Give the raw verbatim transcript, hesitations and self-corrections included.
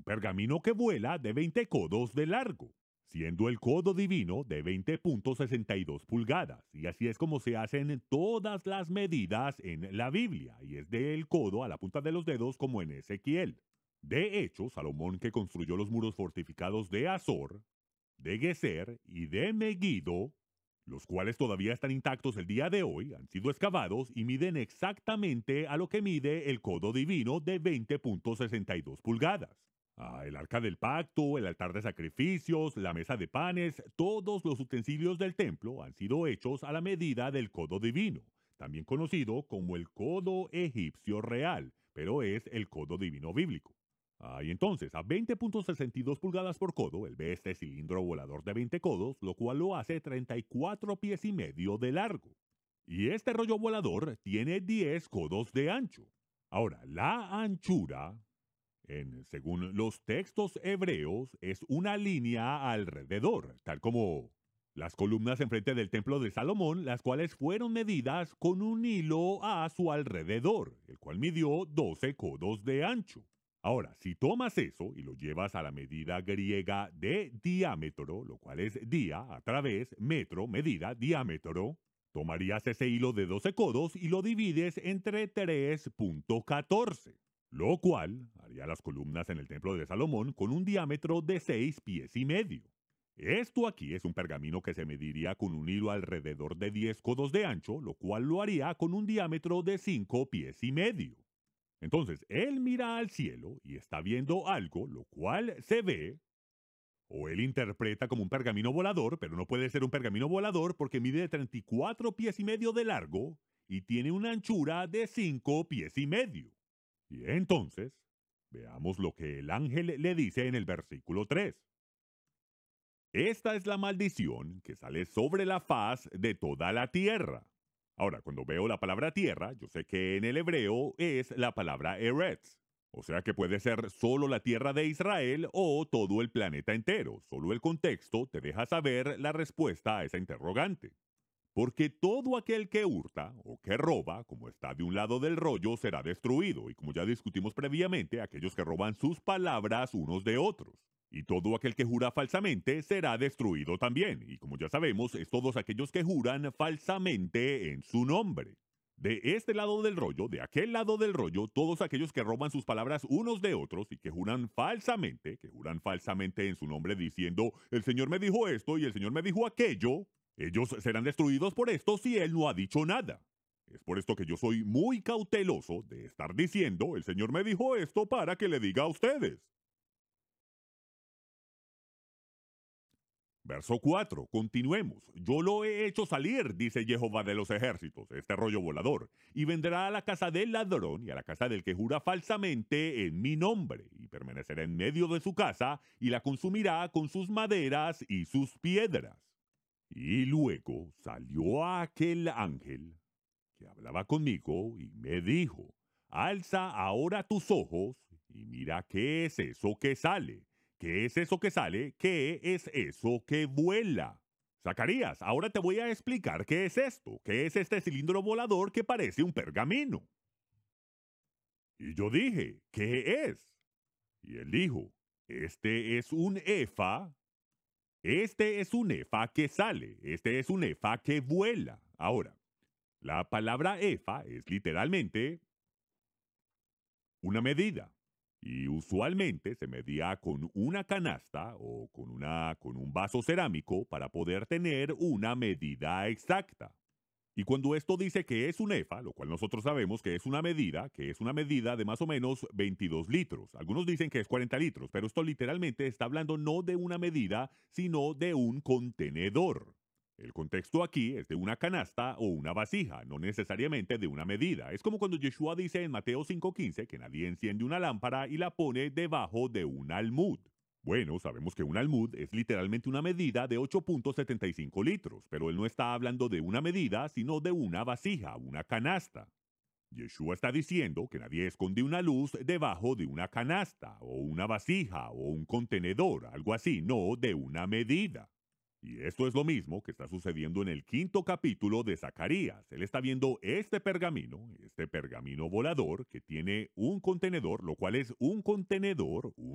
pergamino que vuela de veinte codos de largo, siendo el codo divino de veinte punto sesenta y dos pulgadas. Y así es como se hacen todas las medidas en la Biblia, y es del codo a la punta de los dedos como en Ezequiel. De hecho, Salomón, que construyó los muros fortificados de Azor, de Geser y de Megiddo, los cuales todavía están intactos el día de hoy, han sido excavados y miden exactamente a lo que mide el codo divino de veinte punto sesenta y dos pulgadas. Ah, el arca del pacto, el altar de sacrificios, la mesa de panes, todos los utensilios del templo han sido hechos a la medida del codo divino, también conocido como el codo egipcio real, pero es el codo divino bíblico. Ah, y entonces, a veinte punto sesenta y dos pulgadas por codo, él ve este cilindro volador de veinte codos, lo cual lo hace treinta y cuatro pies y medio de largo. Y este rollo volador tiene diez codos de ancho. Ahora, la anchura, en, según los textos hebreos, es una línea alrededor, tal como las columnas enfrente del templo de Salomón, las cuales fueron medidas con un hilo a su alrededor, el cual midió doce codos de ancho. Ahora, si tomas eso y lo llevas a la medida griega de diámetro, lo cual es día a través, metro, medida, diámetro, tomarías ese hilo de doce codos y lo divides entre tres punto catorce, lo cual haría las columnas en el templo de Salomón con un diámetro de seis pies y medio. Esto aquí es un pergamino que se mediría con un hilo alrededor de diez codos de ancho, lo cual lo haría con un diámetro de cinco pies y medio. Entonces, él mira al cielo y está viendo algo, lo cual se ve, o él interpreta como un pergamino volador, pero no puede ser un pergamino volador porque mide treinta y cuatro pies y medio de largo y tiene una anchura de cinco pies y medio. Y entonces, veamos lo que el ángel le dice en el versículo tres. Esta es la maldición que sale sobre la faz de toda la tierra. Ahora, cuando veo la palabra tierra, yo sé que en el hebreo es la palabra Eretz. O sea que puede ser solo la tierra de Israel o todo el planeta entero. Solo el contexto te deja saber la respuesta a esa interrogante. Porque todo aquel que hurta o que roba, como está de un lado del rollo, será destruido. Y como ya discutimos previamente, aquellos que roban sus palabras unos de otros. Y todo aquel que jura falsamente será destruido también. Y como ya sabemos, es todos aquellos que juran falsamente en su nombre. De este lado del rollo, de aquel lado del rollo, todos aquellos que roban sus palabras unos de otros y que juran falsamente, que juran falsamente en su nombre diciendo, el Señor me dijo esto y el Señor me dijo aquello, ellos serán destruidos por esto si Él no ha dicho nada. Es por esto que yo soy muy cauteloso de estar diciendo, el Señor me dijo esto para que le diga a ustedes. Verso cuatro, continuemos. Yo lo he hecho salir, dice Jehová de los ejércitos, este rollo volador, y vendrá a la casa del ladrón y a la casa del que jura falsamente en mi nombre, y permanecerá en medio de su casa, y la consumirá con sus maderas y sus piedras. Y luego salió aquel ángel que hablaba conmigo y me dijo, alza ahora tus ojos y mira qué es eso que sale. ¿Qué es eso que sale? ¿Qué es eso que vuela? Zacarías, ahora te voy a explicar qué es esto, qué es este cilindro volador que parece un pergamino. Y yo dije, ¿qué es? Y él dijo, este es un efa, este es un efa que sale, este es un efa que vuela. Ahora, la palabra efa es literalmente una medida. Y usualmente se medía con una canasta o con, una, con un vaso cerámico para poder tener una medida exacta. Y cuando esto dice que es un efa, lo cual nosotros sabemos que es una medida, que es una medida de más o menos veintidós litros. Algunos dicen que es cuarenta litros, pero esto literalmente está hablando no de una medida, sino de un contenedor. El contexto aquí es de una canasta o una vasija, no necesariamente de una medida. Es como cuando Yeshua dice en Mateo cinco quince que nadie enciende una lámpara y la pone debajo de un almud. Bueno, sabemos que un almud es literalmente una medida de ocho punto setenta y cinco litros, pero él no está hablando de una medida, sino de una vasija, una canasta. Yeshua está diciendo que nadie esconde una luz debajo de una canasta, o una vasija, o un contenedor, algo así, no de una medida. Y esto es lo mismo que está sucediendo en el quinto capítulo de Zacarías. Él está viendo este pergamino, este pergamino volador, que tiene un contenedor, lo cual es un contenedor, un